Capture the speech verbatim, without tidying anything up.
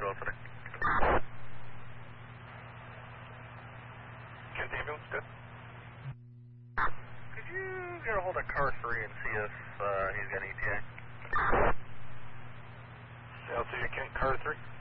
velocity. Kent ambulance, good. Could you get a hold of car three and see if uh, he's got an E T A? I'll see you, Kent, car three.